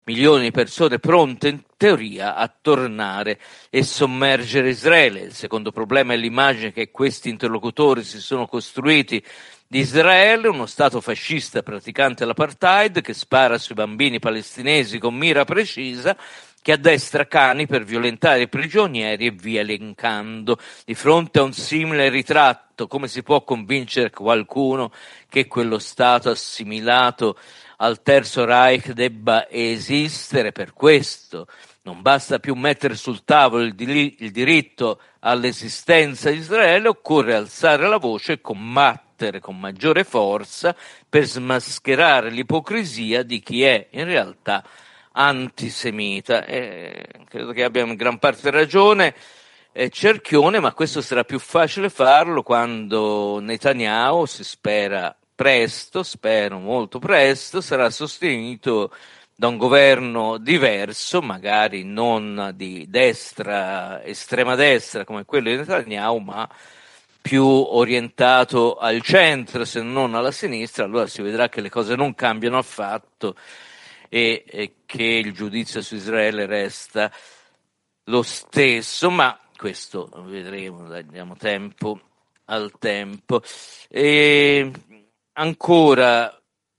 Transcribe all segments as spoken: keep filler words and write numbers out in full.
milioni di persone pronte in teoria a tornare e sommergere Israele. Il secondo problema è l'immagine che questi interlocutori si sono costruiti di Israele, uno stato fascista praticante l'apartheid che spara sui bambini palestinesi con mira precisa, che addestra cani per violentare i prigionieri e via elencando. Di fronte a un simile ritratto, come si può convincere qualcuno che quello stato assimilato al Terzo Reich debba esistere? Per questo non basta più mettere sul tavolo il, diri- il diritto all'esistenza di Israele, occorre alzare la voce e combattere con maggiore forza per smascherare l'ipocrisia di chi è in realtà antisemita. Eh, credo che abbia in gran parte ragione eh, Cerchione, ma questo sarà più facile farlo quando Netanyahu, si spera presto, spero molto presto, sarà sostenuto da un governo diverso, magari non di destra, estrema destra come quello di Netanyahu, ma più orientato al centro se non alla sinistra. Allora si vedrà che le cose non cambiano affatto e, e che il giudizio su Israele resta lo stesso, ma questo vedremo, diamo tempo al tempo. E ancora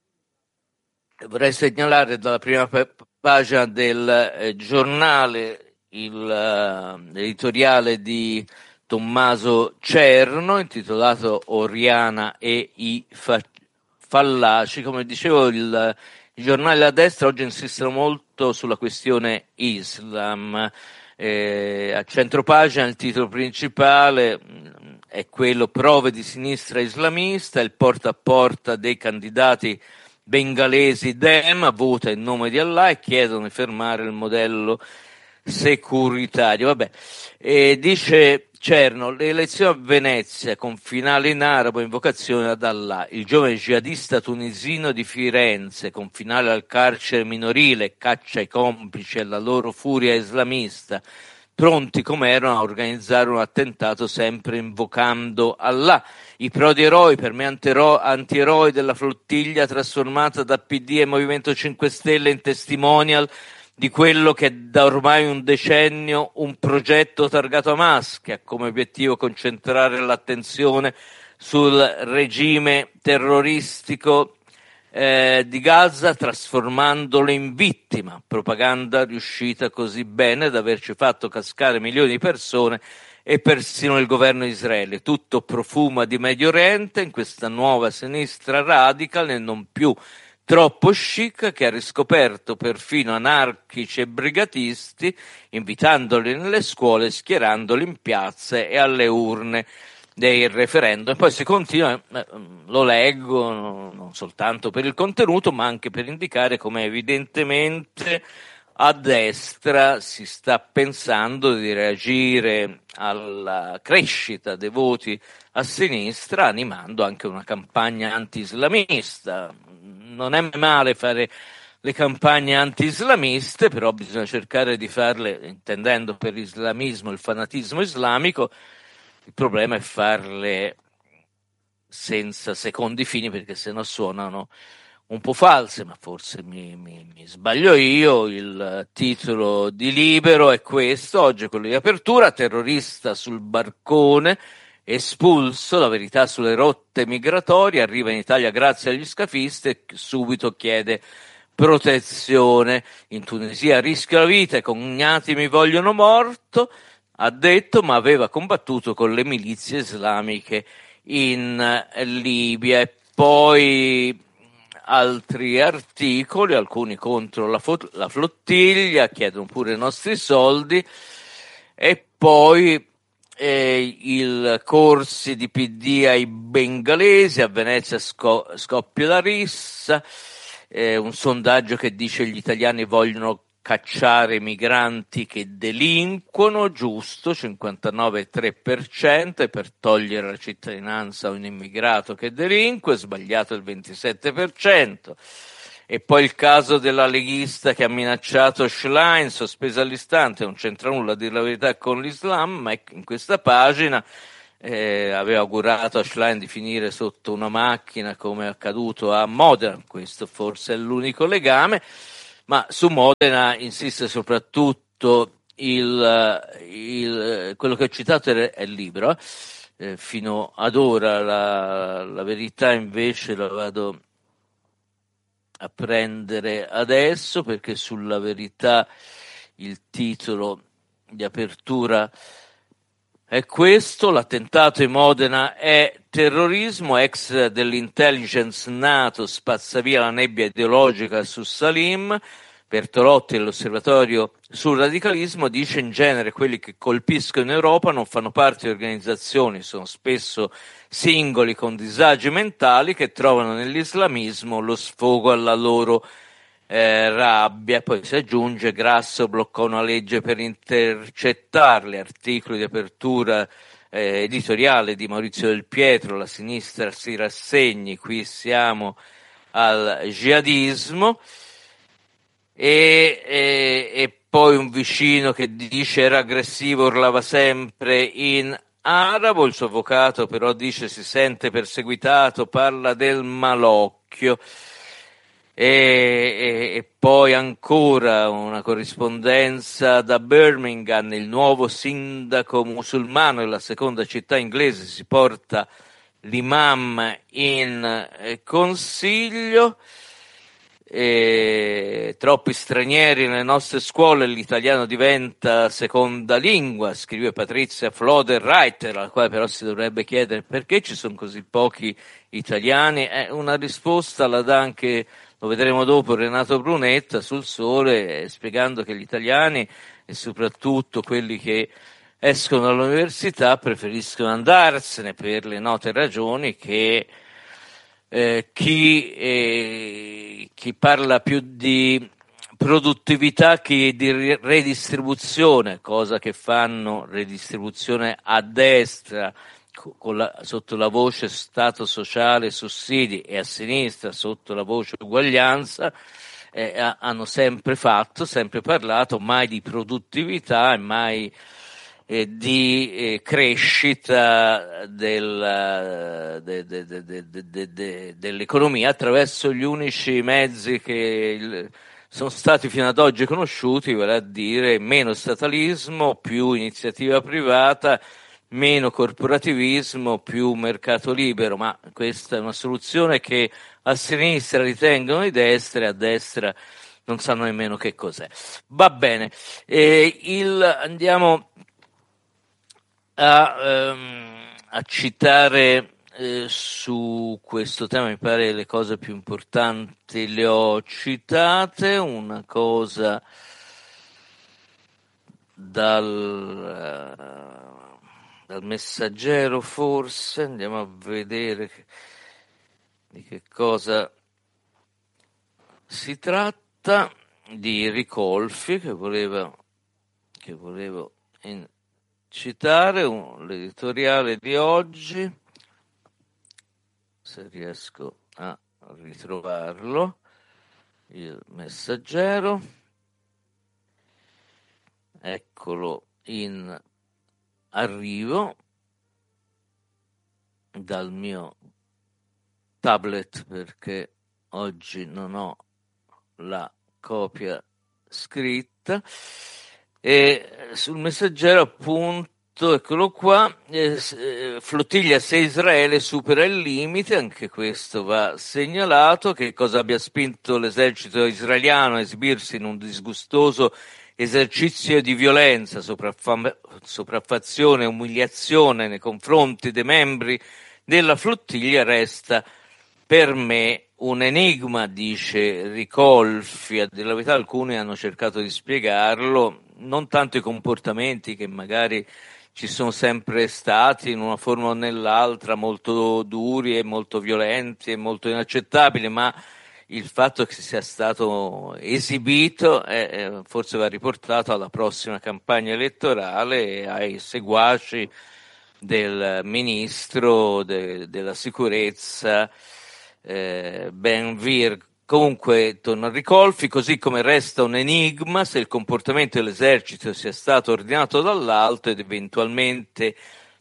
vorrei segnalare dalla prima pagina del eh, giornale il, uh, l'editoriale di Tommaso Cerno intitolato Oriana e i fa- fallaci. Come dicevo, il, i giornali della destra oggi insistono molto sulla questione Islam. Eh, a centropagina il titolo principale mh, è quello prove di sinistra islamista, il porta a porta dei candidati bengalesi Dem vota in nome di Allah e chiedono di fermare il modello securitario. Vabbè, e dice Cerno, le elezioni a Venezia con finale in arabo e invocazione ad Allah, il giovane jihadista tunisino di Firenze con finale al carcere minorile, caccia i complici e la loro furia islamista, pronti come erano a organizzare un attentato sempre invocando Allah. I prodi-eroi, per me antero- antieroi della flottiglia trasformata da P D e Movimento cinque Stelle in testimonial di quello che è da ormai un decennio un progetto targato Hamas, che ha come obiettivo concentrare l'attenzione sul regime terroristico eh, di Gaza, trasformandolo in vittima. Propaganda riuscita così bene da averci fatto cascare milioni di persone e persino il governo di Israele. Tutto profuma di Medio Oriente in questa nuova sinistra radical e non più troppo chic, che ha riscoperto perfino anarchici e brigatisti, invitandoli nelle scuole, schierandoli in piazze e alle urne dei referendum. E poi si continua, eh, lo leggo non soltanto per il contenuto ma anche per indicare come evidentemente a destra si sta pensando di reagire alla crescita dei voti a sinistra animando anche una campagna anti-islamista. Non è male fare le campagne anti-islamiste, però bisogna cercare di farle intendendo per islamismo il fanatismo islamico. Il problema è farle senza secondi fini, perché sennò suonano un po' false, ma forse mi, mi, mi sbaglio io. Il titolo di Libero è questo, oggi quello di apertura: terrorista sul barcone, espulso, la verità sulle rotte migratorie, arriva in Italia grazie agli scafisti e subito chiede protezione. In Tunisia rischia la vita, i cognati mi vogliono morto, ha detto, ma aveva combattuto con le milizie islamiche in Libia. E poi altri articoli, alcuni contro la, fo- la flottiglia, chiedono pure i nostri soldi, e poi eh, il corsi di P D ai bengalesi, a Venezia sco- scoppia la rissa, eh, un sondaggio che dice gli italiani vogliono cacciare i migranti che delinquono, giusto, cinquantanove virgola tre per cento, e per togliere la cittadinanza a un immigrato che delinque, sbagliato il ventisette per cento. E poi il caso della leghista che ha minacciato Schlein, sospesa all'istante, non c'entra nulla a dire la verità con l'Islam, ma in questa pagina eh, aveva augurato a Schlein di finire sotto una macchina come è accaduto a Modena. Questo forse è l'unico legame. Ma su Modena insiste soprattutto il, il quello che ho citato è il libro, eh, fino ad ora la, la verità invece la vado a prendere adesso, perché sulla verità il titolo di apertura è questo: l'attentato in Modena è terrorismo, ex dell'intelligence NATO spazza via la nebbia ideologica su Salim. Bertolotti dell'Osservatorio sul radicalismo dice: in genere quelli che colpiscono in Europa non fanno parte di organizzazioni, sono spesso singoli con disagi mentali che trovano nell'islamismo lo sfogo alla loro eh, rabbia. Poi si aggiunge: Grasso bloccò una legge per intercettarli. Articoli di apertura eh, editoriale di Maurizio Del Pietro: la sinistra si rassegni, qui siamo al jihadismo. E, e, e poi un vicino che dice: era aggressivo, urlava sempre in arabo. Il suo avvocato però dice: si sente perseguitato, parla del malocchio. E, e, e poi ancora una corrispondenza da Birmingham: il nuovo sindaco musulmano della seconda città inglese, si porta l'imam in eh, consiglio. E troppi stranieri nelle nostre scuole, l'italiano diventa seconda lingua, scrive Patrizia Floder-Reiter, alla quale però si dovrebbe chiedere perché ci sono così pochi italiani. È una risposta la dà anche, lo vedremo dopo, Renato Brunetta sul Sole, eh, spiegando che gli italiani, e soprattutto quelli che escono dall'università, preferiscono andarsene per le note ragioni che Eh, chi, eh, chi parla più di produttività che di redistribuzione, cosa che fanno redistribuzione a destra con la, sotto la voce Stato sociale, sussidi, e a sinistra sotto la voce uguaglianza, eh, hanno sempre fatto, sempre parlato, mai di produttività e mai Eh, di eh, crescita del, de, de, de, de, de, dell'economia attraverso gli unici mezzi che il, sono stati fino ad oggi conosciuti, vale a dire meno statalismo, più iniziativa privata, meno corporativismo, più mercato libero. Ma questa è una soluzione che a sinistra ritengono di destra e a destra non sanno nemmeno che cos'è. Va bene, eh, il, andiamo A, ehm, a citare eh, su questo tema. Mi pare le cose più importanti le ho citate. Una cosa dal, uh, dal Messaggero, forse, andiamo a vedere che, di che cosa si tratta. Di Ricolfi, che voleva che volevo in citare un, l'editoriale di oggi, se riesco a ritrovarlo, il Messaggero, eccolo in arrivo dal mio tablet, perché oggi non ho la copia scritta. E sul Messaggero, appunto, eccolo qua, eh, flottiglia se Israele supera il limite. Anche questo va segnalato. Che cosa abbia spinto l'esercito israeliano a esibirsi in un disgustoso esercizio di violenza, sopraffa- sopraffazione e umiliazione nei confronti dei membri della flottiglia resta per me un enigma, dice Ricolfi. A dire la verità, alcuni hanno cercato di spiegarlo, non tanto i comportamenti, che magari ci sono sempre stati in una forma o nell'altra, molto duri e molto violenti e molto inaccettabili, ma il fatto che sia stato esibito eh, forse va riportato alla prossima campagna elettorale e ai seguaci del ministro de, della sicurezza eh, Ben-Gvir. Comunque, torno a Ricolfi, così come resta un enigma se il comportamento dell'esercito sia stato ordinato dall'alto ed eventualmente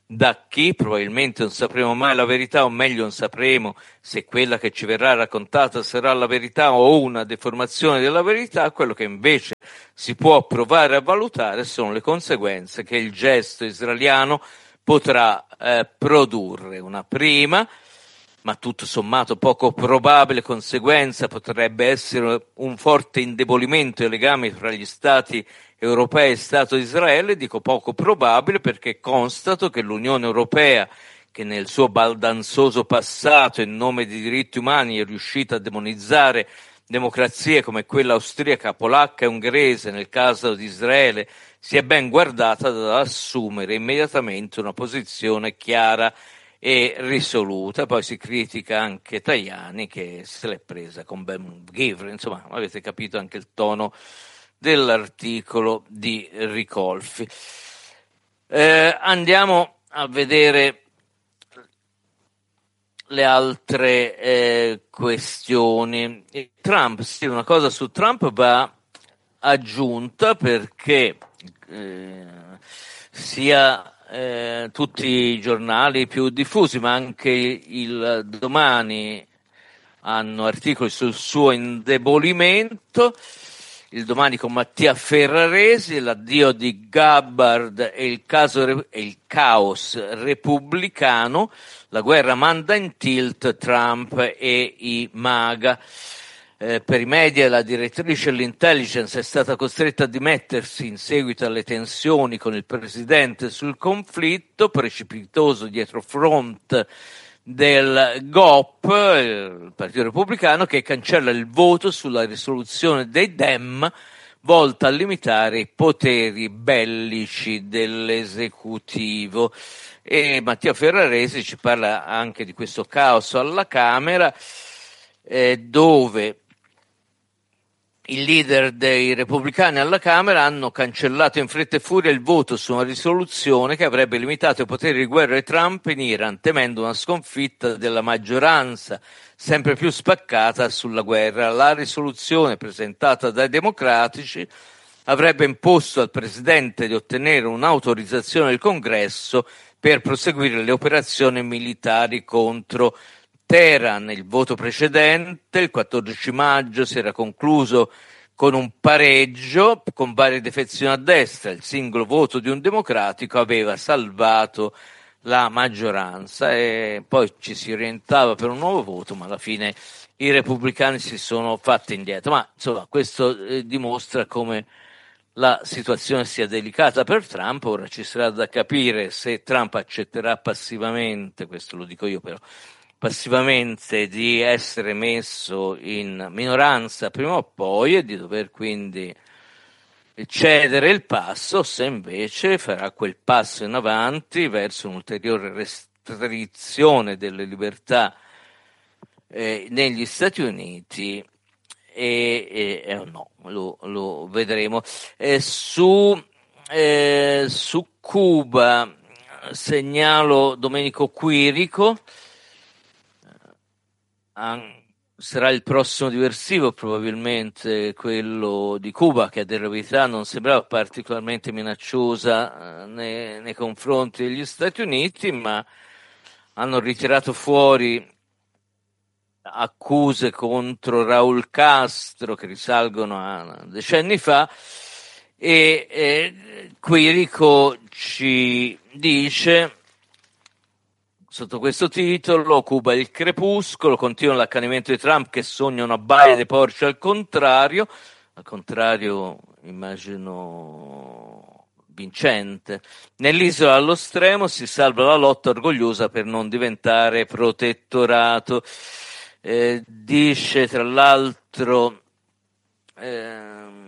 da chi, probabilmente non sapremo mai la verità, o meglio non sapremo se quella che ci verrà raccontata sarà la verità o una deformazione della verità. Quello che invece si può provare a valutare sono le conseguenze che il gesto israeliano potrà eh, produrre. Una prima, ma tutto sommato poco probabile conseguenza potrebbe essere un forte indebolimento dei legami fra gli stati europei e Stato di Israele. Dico poco probabile perché constato che l'Unione Europea, che nel suo baldanzoso passato in nome dei diritti umani è riuscita a demonizzare democrazie come quella austriaca, polacca e ungherese nel caso di Israele, si è ben guardata da assumere immediatamente una posizione chiara e risoluta. Poi si critica anche Tajani che se l'è presa con Ben Gvir, insomma avete capito anche il tono dell'articolo di Ricolfi. Eh, andiamo a vedere le altre eh, questioni. Trump, sì, una cosa su Trump va aggiunta perché eh, sia eh, tutti i giornali più diffusi, ma anche il Domani hanno articoli sul suo indebolimento. Il Domani con Mattia Ferraresi, l'addio di Gabbard e il, caso, e il caos repubblicano, la guerra manda in tilt Trump e i MAGA. Eh, per i media la direttrice dell'intelligence è stata costretta a dimettersi in seguito alle tensioni con il presidente sul conflitto, precipitoso dietro front del G O P, il Partito Repubblicano, che cancella il voto sulla risoluzione dei Dem volta a limitare i poteri bellici dell'esecutivo. E Mattia Ferraresi ci parla anche di questo caos alla Camera, eh, dove i leader dei repubblicani alla Camera hanno cancellato in fretta e furia il voto su una risoluzione che avrebbe limitato i poteri di guerra di Trump in Iran, temendo una sconfitta della maggioranza sempre più spaccata sulla guerra. La risoluzione presentata dai democratici avrebbe imposto al presidente di ottenere un'autorizzazione del Congresso per proseguire le operazioni militari contro Teheran. Il voto precedente, il quattordici maggio, si era concluso con un pareggio con varie defezioni a destra. Il singolo voto di un democratico aveva salvato la maggioranza e poi ci si orientava per un nuovo voto, ma alla fine i repubblicani si sono fatti indietro. Ma insomma, questo eh, dimostra come la situazione sia delicata per Trump. Ora ci sarà da capire se Trump accetterà passivamente, questo lo dico io però, passivamente di essere messo in minoranza prima o poi e di dover quindi cedere il passo, se invece farà quel passo in avanti verso un'ulteriore restrizione delle libertà eh, negli Stati Uniti e, e, e no, lo, lo vedremo. Eh, su, eh, su Cuba segnalo Domenico Quirico. Sarà il prossimo diversivo probabilmente quello di Cuba, che a dire la verità non sembrava particolarmente minacciosa eh, nei, nei confronti degli Stati Uniti, ma hanno ritirato fuori accuse contro Raul Castro che risalgono a decenni fa e eh, Quirico ci dice sotto questo titolo: Cuba è il crepuscolo, continua l'accanimento di Trump che sogna una baia dei porci al contrario, al contrario immagino vincente. Nell'isola allo stremo si salva la lotta orgogliosa per non diventare protettorato. Eh, dice tra l'altro ehm,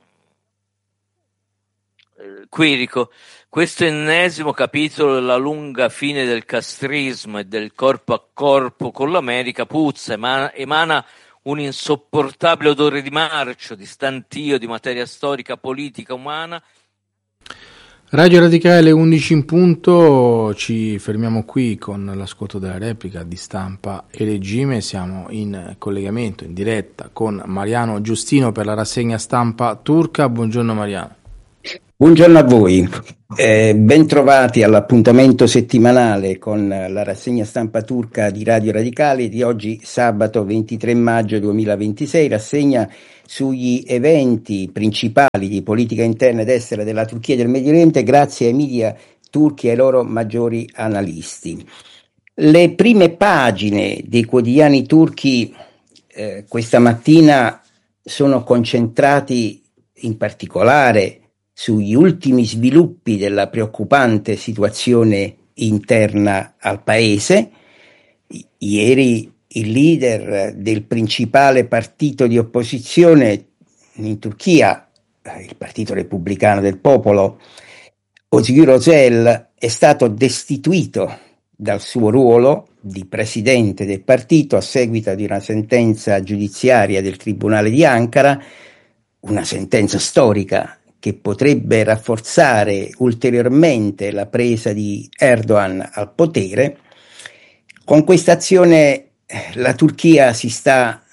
Quirico: questo ennesimo capitolo della lunga fine del castrismo e del corpo a corpo con l'America puzza, emana, emana un insopportabile odore di marcio, di stantio, di materia storica, politica, umana. Radio Radicale undici in punto, ci fermiamo qui con l'ascolto della replica di Stampa e Regime. Siamo in collegamento, in diretta con Mariano Giustino per la rassegna stampa turca. Buongiorno Mariano. Buongiorno a voi. Eh, ben trovati all'appuntamento settimanale con la rassegna stampa turca di Radio Radicale di oggi, sabato ventitré maggio duemilaventisei, rassegna sugli eventi principali di politica interna ed estera della Turchia e del Medio Oriente grazie ai media turchi e ai loro maggiori analisti. Le prime pagine dei quotidiani turchi eh, questa mattina sono concentrati in particolare sugli ultimi sviluppi della preoccupante situazione interna al paese. I- ieri il leader del principale partito di opposizione in Turchia, eh, il Partito Repubblicano del Popolo, Özgür Özel, è stato destituito dal suo ruolo di presidente del partito a seguito di una sentenza giudiziaria del Tribunale di Ankara, una sentenza storica che potrebbe rafforzare ulteriormente la presa di Erdogan al potere. Con questa azione la Turchia si sta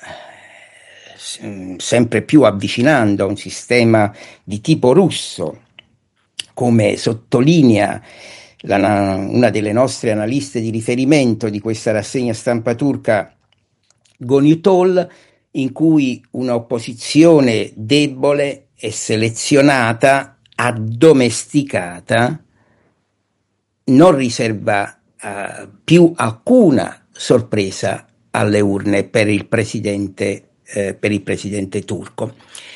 eh, sempre più avvicinando a un sistema di tipo russo, come sottolinea la, una delle nostre analiste di riferimento di questa rassegna stampa turca, Goniutol, in cui un'opposizione debole e selezionata, addomesticata, non riserva uh, più alcuna sorpresa alle urne per il presidente, eh, per il presidente turco.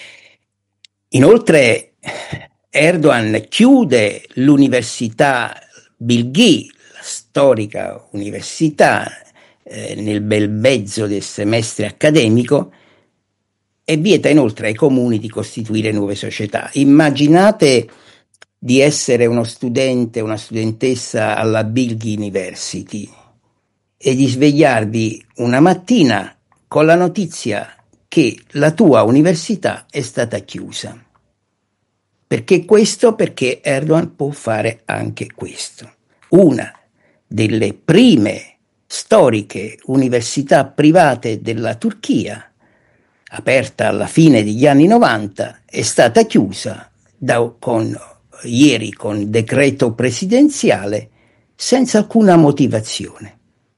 Inoltre Erdogan chiude l'università Bilgi, la storica università, eh, nel bel mezzo del semestre accademico, e vieta inoltre ai comuni di costituire nuove società. Immaginate di essere uno studente, una studentessa alla Bilgi University e di svegliarvi una mattina con la notizia che la tua università è stata chiusa. Perché questo? Perché Erdogan può fare anche questo. Una delle prime storiche università private della Turchia, aperta alla fine degli anni novanta, è stata chiusa da, con, ieri con decreto presidenziale senza alcuna motivazione.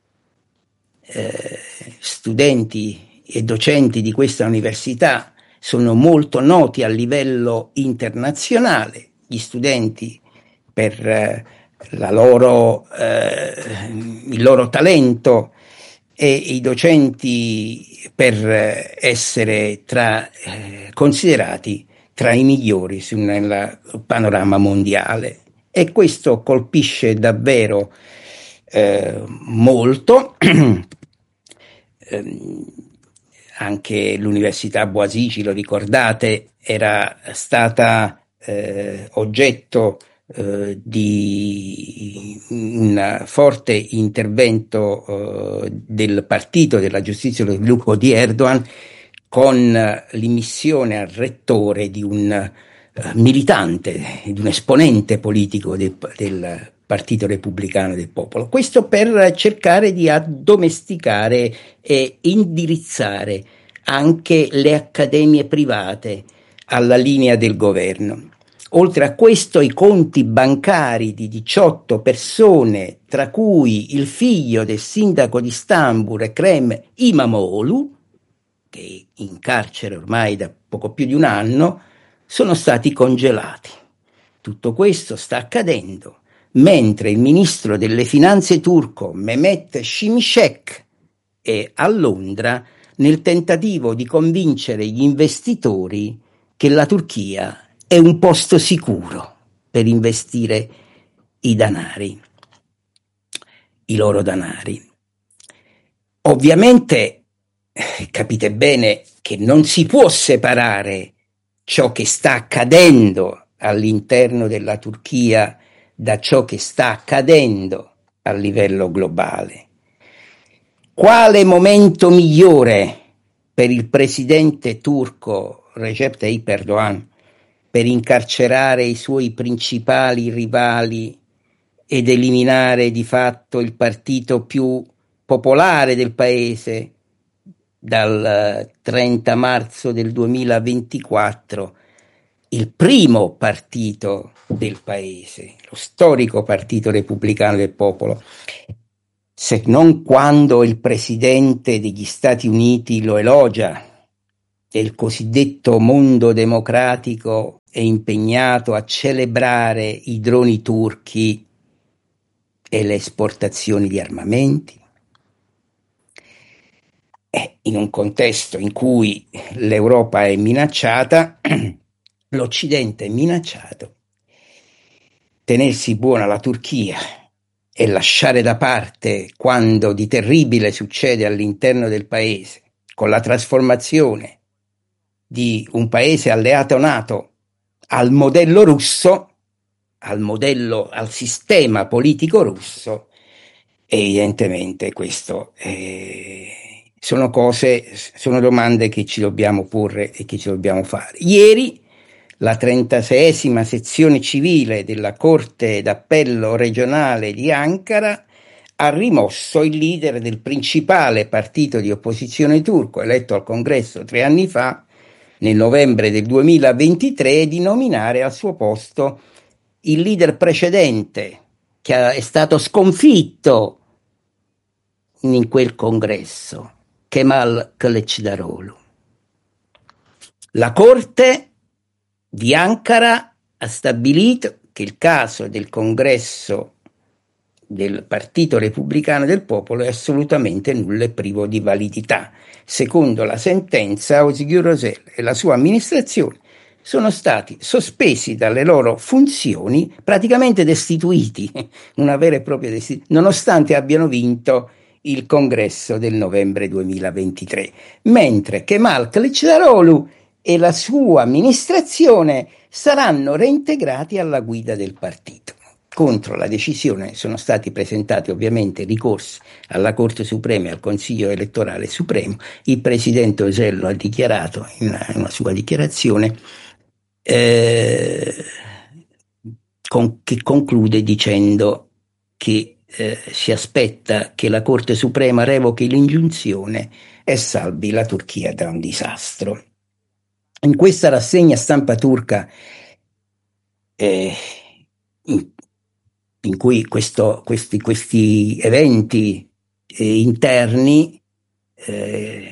Eh, studenti e docenti di questa università sono molto noti a livello internazionale, gli studenti per eh, la loro, eh, il loro talento e i docenti per essere tra, eh, considerati tra i migliori nel panorama mondiale. E questo colpisce davvero eh, molto. Anche l'Università Boğaziçi, lo ricordate, era stata eh, oggetto eh, di un forte intervento eh, del Partito della Giustizia e dello Sviluppo di Erdogan, con l'immissione al rettore di un eh, militante, di un esponente politico del, del Partito Repubblicano del Popolo. Questo per cercare di addomesticare e indirizzare anche le accademie private alla linea del governo. Oltre a questo, i conti bancari di diciotto persone, tra cui il figlio del sindaco di Istanbul, Ekrem İmamoğlu, che è in carcere ormai da poco più di un anno, sono stati congelati. Tutto questo sta accadendo mentre il ministro delle finanze turco Mehmet Şimşek è a Londra nel tentativo di convincere gli investitori che la Turchia è un posto sicuro per investire i danari, i loro danari. Ovviamente capite bene che non si può separare ciò che sta accadendo all'interno della Turchia da ciò che sta accadendo a livello globale. Quale momento migliore per il presidente turco Recep Tayyip Erdogan per incarcerare i suoi principali rivali ed eliminare di fatto il partito più popolare del paese dal trenta marzo del duemilaventiquattro il primo partito del paese, lo storico Partito Repubblicano del Popolo, se non quando il presidente degli Stati Uniti lo elogia, e il cosiddetto mondo democratico è impegnato a celebrare i droni turchi e le esportazioni di armamenti. E in un contesto in cui l'Europa è minacciata, l'Occidente è minacciato, tenersi buona la Turchia e lasciare da parte quando di terribile succede all'interno del paese, con la trasformazione di un paese alleato NATO al modello russo, al modello, al sistema politico russo, evidentemente questo eh, sono cose, sono domande che ci dobbiamo porre e che ci dobbiamo fare. Ieri la trentaseiesima sezione civile della Corte d'Appello regionale di Ankara ha rimosso il leader del principale partito di opposizione turco, eletto al congresso tre anni fa, nel novembre del duemilaventitré, di nominare al suo posto il leader precedente, che è stato sconfitto in quel congresso, Kemal Kılıçdaroğlu. La Corte di Ankara ha stabilito che il caso del congresso del Partito Repubblicano del Popolo è assolutamente nullo e privo di validità. Secondo la sentenza, Özgür Özel e la sua amministrazione sono stati sospesi dalle loro funzioni, praticamente destituiti, una vera e propria destituzione, nonostante abbiano vinto il congresso del novembre duemilaventitré, mentre Kemal Kılıçdaroğlu e la sua amministrazione saranno reintegrati alla guida del partito. Contro la decisione sono stati presentati ovviamente ricorsi alla Corte Suprema e al Consiglio elettorale supremo. Il presidente Özel lo ha dichiarato in una, in una sua dichiarazione eh, con, che conclude dicendo che eh, si aspetta che la Corte Suprema revochi l'ingiunzione e salvi la Turchia da un disastro. In questa rassegna stampa turca eh, in, in cui questo, questi, questi eventi eh, interni eh,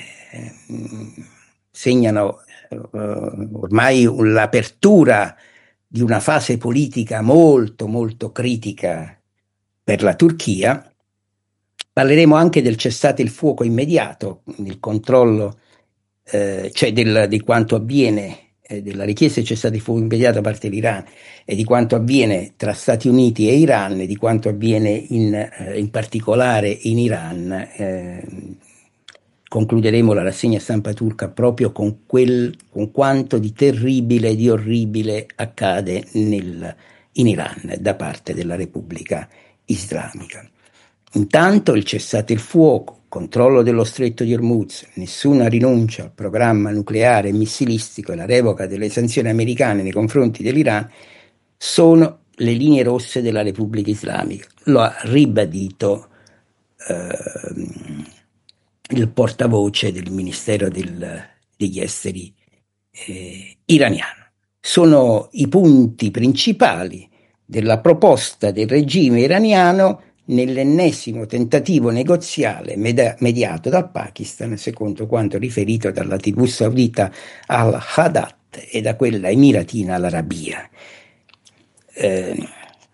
segnano eh, ormai l'apertura di una fase politica molto molto critica per la Turchia, parleremo anche del cessate il fuoco immediato, il controllo eh, cioè del, di quanto avviene, eh, della richiesta di cessate il fuoco immediato da parte dell'Iran e di quanto avviene tra Stati Uniti e Iran e di quanto avviene in, eh, in particolare in Iran. Eh, concluderemo la rassegna stampa turca proprio con, quel, con quanto di terribile e di orribile accade nel, in Iran da parte della Repubblica Islamica. Intanto il cessate il fuoco, controllo dello stretto di Hormuz, nessuna rinuncia al programma nucleare e missilistico e la revoca delle sanzioni americane nei confronti dell'Iran sono le linee rosse della Repubblica Islamica. Lo ha ribadito eh, il portavoce del Ministero del, degli Esteri eh, iraniano. Sono i punti principali della proposta del regime iraniano nell'ennesimo tentativo negoziale med- mediato dal Pakistan, secondo quanto riferito dalla tivù saudita Al-Hadat e da quella emiratina Al-Arabia. Eh,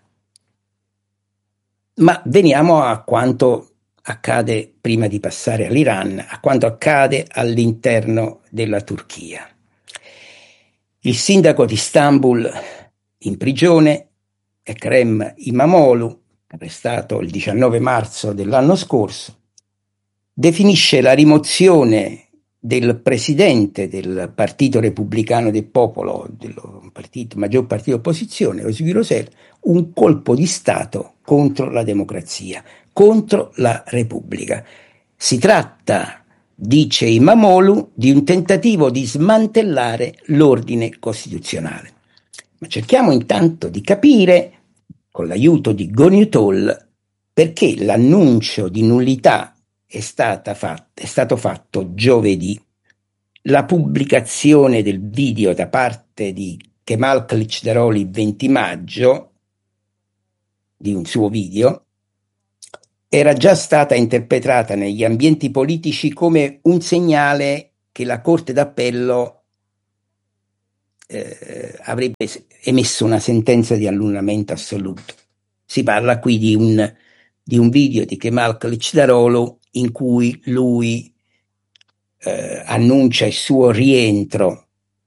ma veniamo a quanto accade prima di passare all'Iran, a quanto accade all'interno della Turchia. Il sindaco di Istanbul in prigione, Ekrem İmamoğlu, arrestato il diciannove marzo dell'anno scorso, definisce la rimozione del presidente del Partito Repubblicano del Popolo, del partito, maggior partito di opposizione, Özgür Özel, un colpo di Stato contro la democrazia, contro la Repubblica. Si tratta, dice İmamoğlu, di un tentativo di smantellare l'ordine costituzionale. Ma cerchiamo intanto di capire, con l'aiuto di Goniutol, perché l'annuncio di nullità è, stata fatta, è stato fatto giovedì. La pubblicazione del video da parte di Kemal Kılıçdaroğlu venti maggio, di un suo video, era già stata interpretata negli ambienti politici come un segnale che la Corte d'Appello eh, avrebbe emesso una sentenza di annullamento assoluto. Si parla qui di un, di un video di Kemal Kılıçdaroğlu in cui lui eh, annuncia il suo rientro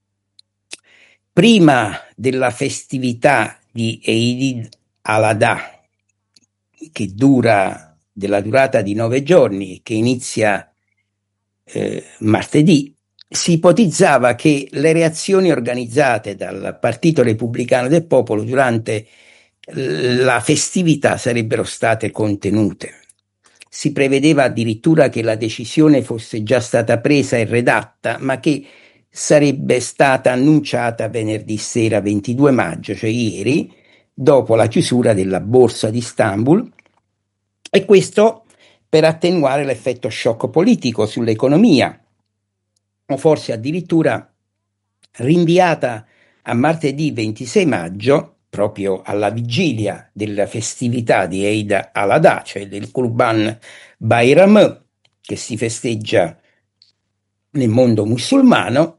prima della festività di Eid al-Adha, che dura della durata di nove giorni, che inizia eh, martedì. Si ipotizzava che le reazioni organizzate dal Partito Repubblicano del Popolo durante la festività sarebbero state contenute. Si prevedeva addirittura che la decisione fosse già stata presa e redatta, ma che sarebbe stata annunciata venerdì sera ventidue maggio, cioè ieri, dopo la chiusura della borsa di Istanbul, e questo per attenuare l'effetto shock politico sull'economia, o forse addirittura rinviata a martedì ventisei maggio, proprio alla vigilia della festività di Eid al-Adha, cioè del Kurban Bayram, che si festeggia nel mondo musulmano,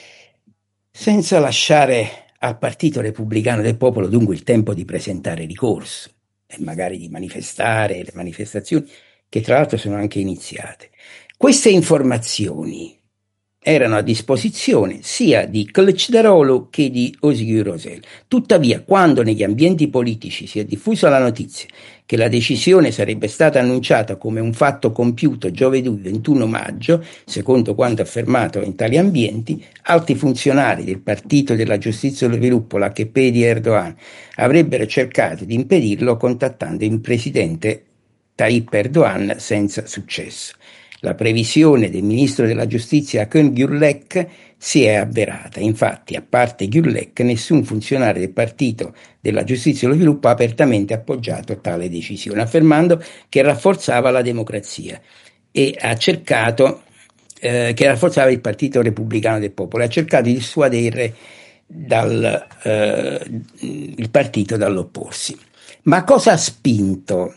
senza lasciare al Partito Repubblicano del Popolo dunque il tempo di presentare ricorso e magari di manifestare, le manifestazioni che tra l'altro sono anche iniziate. Queste informazioni erano a disposizione sia di Kılıçdaroğlu che di Özgür Özel. Tuttavia, quando negli ambienti politici si è diffusa la notizia che la decisione sarebbe stata annunciata come un fatto compiuto giovedì ventuno maggio, secondo quanto affermato in tali ambienti, alti funzionari del Partito della Giustizia e dello Sviluppo, l'A K P di Erdogan, avrebbero cercato di impedirlo contattando il presidente Tayyip Erdogan senza successo. La previsione del ministro della giustizia Akın Gürlek si è avverata. Infatti, a parte Gürlek, nessun funzionario del Partito della Giustizia e dello Sviluppo ha apertamente appoggiato tale decisione, affermando che rafforzava la democrazia e ha cercato eh, che rafforzava il Partito Repubblicano del Popolo e ha cercato di dissuadere dal, eh, il partito dall'opporsi. Ma cosa ha spinto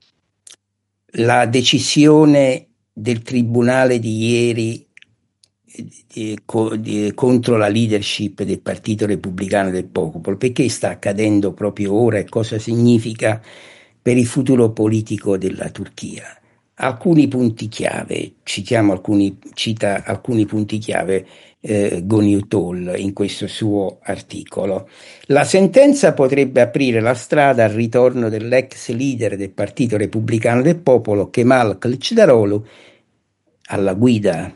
la decisione del tribunale di ieri di, di, contro la leadership del Partito Repubblicano del Popolo? Perché sta accadendo proprio ora e cosa significa per il futuro politico della Turchia? Alcuni punti chiave, citiamo alcuni, cita alcuni punti chiave eh, Goniuttol in questo suo articolo. La sentenza potrebbe aprire la strada al ritorno dell'ex leader del Partito Repubblicano del Popolo, Kemal Kılıçdaroğlu, alla guida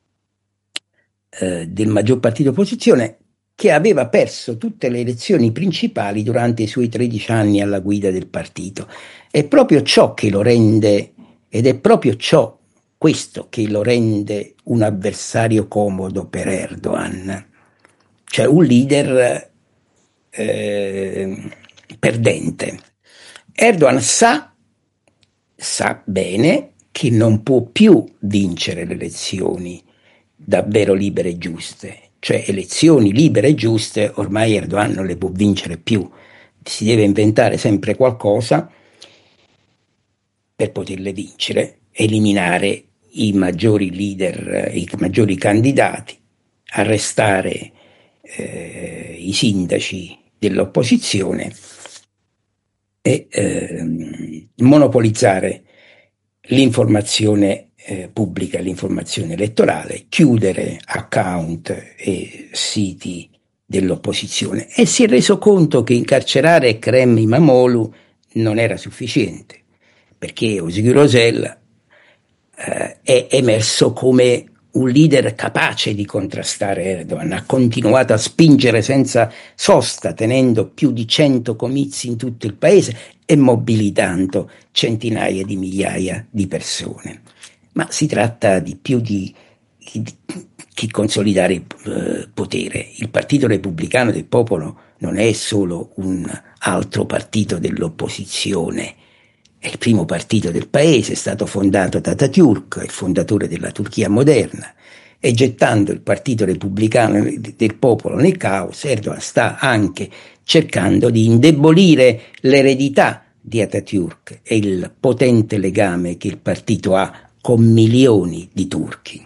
eh, del maggior partito opposizione, che aveva perso tutte le elezioni principali durante i suoi tredici anni alla guida del partito. È proprio ciò che lo rende, ed è proprio ciò, questo, che lo rende un avversario comodo per Erdogan, cioè un leader eh, perdente. Erdogan sa, sa bene che non può più vincere le elezioni davvero libere e giuste, cioè elezioni libere e giuste ormai Erdogan non le può vincere più, si deve inventare sempre qualcosa per poterle vincere, eliminare i maggiori leader, i maggiori candidati, arrestare eh, i sindaci dell'opposizione e eh, monopolizzare l'informazione eh, pubblica, l'informazione elettorale, chiudere account e siti dell'opposizione, e si è reso conto che incarcerare Ekrem İmamoğlu non era sufficiente, perché Özgür Özel eh, è emerso come un leader capace di contrastare Erdogan, ha continuato a spingere senza sosta, tenendo più di cento comizi in tutto il paese e mobilitando centinaia di migliaia di persone. Ma si tratta di più di, di, di consolidare il eh, potere. Il Partito Repubblicano del Popolo non è solo un altro partito dell'opposizione, è il primo partito del paese, è stato fondato da Atatürk, il fondatore della Turchia moderna, e gettando il Partito Repubblicano del Popolo nel caos, Erdogan sta anche cercando di indebolire l'eredità di Atatürk e il potente legame che il partito ha con milioni di turchi.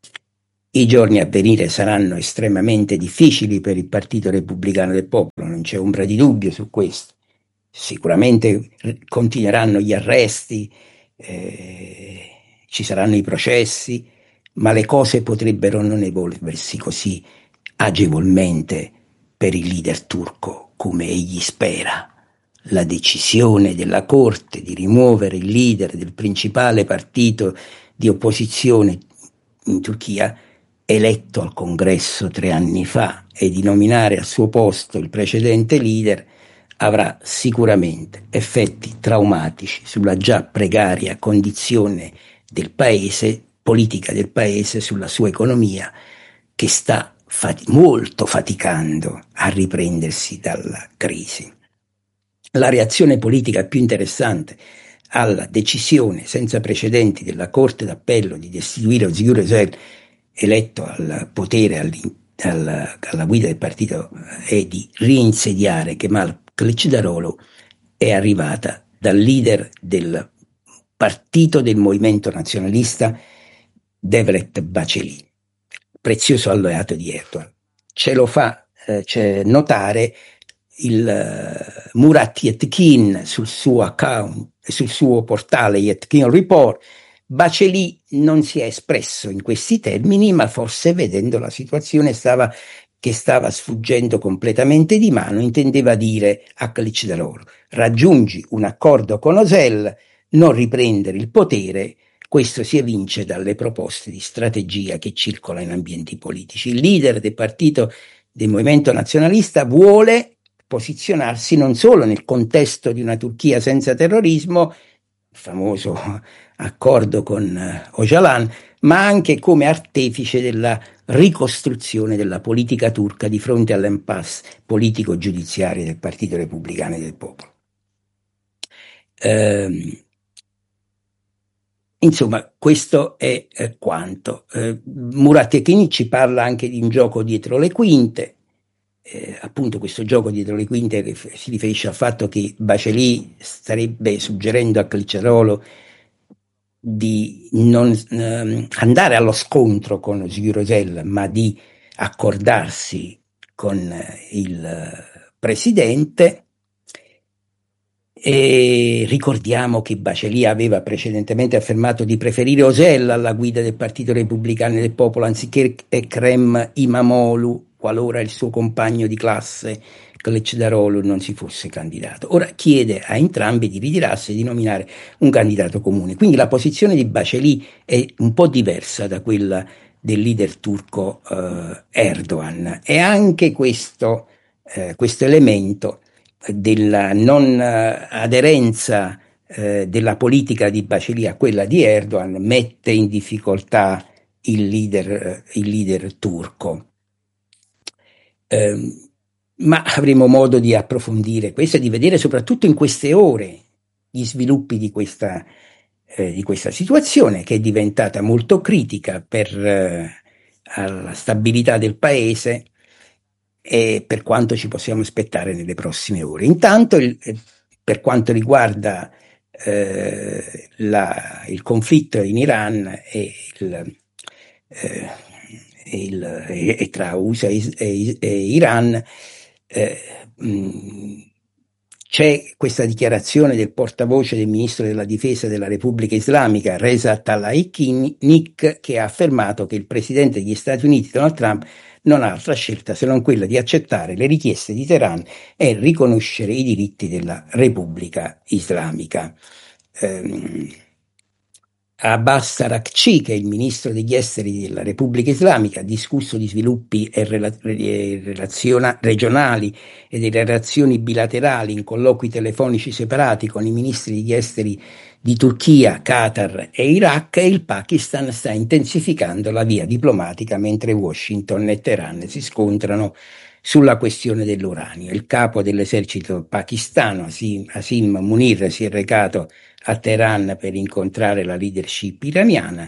I giorni a venire saranno estremamente difficili per il Partito Repubblicano del Popolo, non c'è ombra di dubbio su questo. Sicuramente continueranno gli arresti, eh, ci saranno i processi, ma le cose potrebbero non evolversi così agevolmente per il leader turco come egli spera. La decisione della Corte di rimuovere il leader del principale partito di opposizione in Turchia, eletto al congresso tre anni fa, e di nominare al suo posto il precedente leader, avrà sicuramente effetti traumatici sulla già precaria condizione del paese, politica del paese, sulla sua economia, che sta fat- molto faticando a riprendersi dalla crisi. La reazione politica più interessante alla decisione senza precedenti della Corte d'Appello di destituire Özgür Özel, eletto al potere alla, alla guida del partito, e di reinsediare Kemal Kılıçdaroğlu, è arrivata dal leader del partito del movimento nazionalista Devlet Bahçeli, prezioso alleato di Erdogan. Ce lo fa eh, notare il uh, Murat Yetkin sul suo account, sul suo portale Yetkin Report. Bahçeli non si è espresso in questi termini, ma forse, vedendo la situazione stava, che stava sfuggendo completamente di mano, intendeva dire a Kılıçdaroğlu: raggiungi un accordo con Özel, non riprendere il potere. Questo si evince dalle proposte di strategia che circolano in ambienti politici. Il leader del partito del movimento nazionalista vuole posizionarsi non solo nel contesto di una Turchia senza terrorismo, il famoso accordo con Öcalan, ma anche come artefice della ricostruzione della politica turca di fronte all'impasse politico-giudiziario del Partito Repubblicano e del Popolo. Eh, insomma, questo è eh, quanto. Eh, Murat Yetkin ci parla anche di un gioco dietro le quinte. Eh, appunto questo gioco dietro le quinte che f- si riferisce al fatto che Bahçeli starebbe suggerendo a Kılıçdaroğlu di non ehm, andare allo scontro con Özgür Özel, ma di accordarsi con il presidente. E ricordiamo che Bahçeli aveva precedentemente affermato di preferire Özel alla guida del Partito Repubblicano del Popolo anziché Ekrem İmamoğlu, qualora il suo compagno di classe Kılıçdaroğlu non si fosse candidato. Ora chiede a entrambi di ritirarsi e di nominare un candidato comune. Quindi la posizione di Bahçeli è un po' diversa da quella del leader turco eh, Erdogan, e anche questo, eh, questo elemento della non aderenza eh, della politica di Bahçeli a quella di Erdogan mette in difficoltà il leader, il leader turco. Eh, ma avremo modo di approfondire questo e di vedere soprattutto in queste ore gli sviluppi di questa, eh, di questa situazione, che è diventata molto critica per eh, la stabilità del paese e per quanto ci possiamo aspettare nelle prossime ore. Intanto, il, per quanto riguarda eh, la, il conflitto in Iran e, il, eh, il, e tra U S A e, e Iran, eh, mh, c'è questa dichiarazione del portavoce del ministro della difesa della Repubblica Islamica, Reza Tlaibnik, che ha affermato che il presidente degli Stati Uniti, Donald Trump, non ha altra scelta se non quella di accettare le richieste di Teheran e riconoscere i diritti della Repubblica Islamica. Um, Abbas Araghchi, che è il ministro degli esteri della Repubblica Islamica, ha discusso di sviluppi e rela- relaziona- regionali e delle relazioni bilaterali in colloqui telefonici separati con i ministri degli esteri di Turchia, Qatar e Iraq, e il Pakistan sta intensificando la via diplomatica mentre Washington e Teheran si scontrano sulla questione dell'uranio. Il capo dell'esercito pakistano, Asim, Asim Munir, si è recato a Teheran per incontrare la leadership iraniana.